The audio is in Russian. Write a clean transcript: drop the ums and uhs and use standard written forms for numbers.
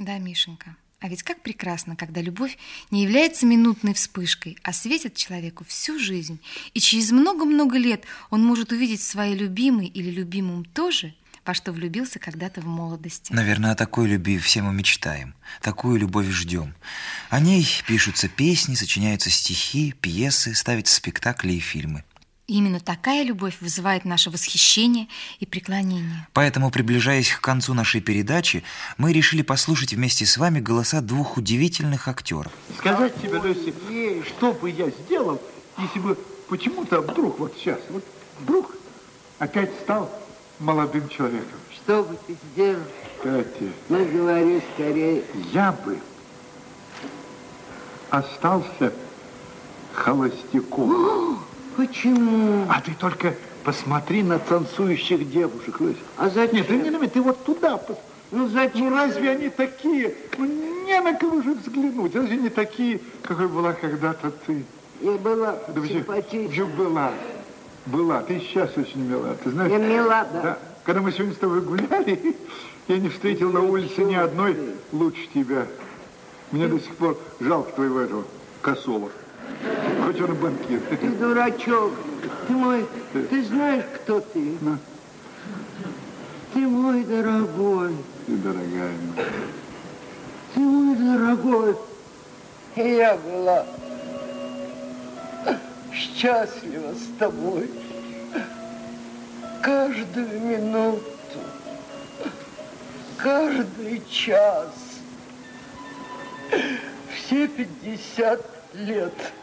Да, Мишенька. А ведь как прекрасно, когда любовь не является минутной вспышкой, а светит человеку всю жизнь. И через много-много лет он может увидеть в своей любимой или любимом то же, во что влюбился когда-то в молодости. Наверное, о такой любви все мы мечтаем. Такую любовь ждем. О ней пишутся песни, сочиняются стихи, пьесы, ставятся спектакли и фильмы. Именно такая любовь вызывает наше восхищение и преклонение. Поэтому, приближаясь к концу нашей передачи, мы решили послушать вместе с вами голоса двух удивительных актеров. Сказать тебе, Люся, что бы я сделал, если бы почему-то вдруг вот сейчас, вот вдруг опять стал молодым человеком. Что бы ты сделал? Катя, Ну, говори скорее. я бы остался холостяком. Почему? А ты только посмотри на танцующих девушек, Люся. А зачем? Нет, ты вот туда посмотри. Ну, зачем? Ну, разве они такие? Ну, не на кого же взглянуть. Разве не такие, какой была когда-то ты? Я была Да симпатична. Была. Ты сейчас очень мила. Ты знаешь? Я мила, да. Да. Когда мы сегодня с тобой гуляли, я не встретил на улице ни одной лучше тебя. Мне до сих пор жалко твоего этого Косова. Хоть он и банкир. Ты дурачок. Ты знаешь, кто ты? Ну. Ты мой дорогой. Ты дорогая моя. Ты мой дорогой. И я была счастлива с тобой. Каждую минуту, каждый час, все 50 лет.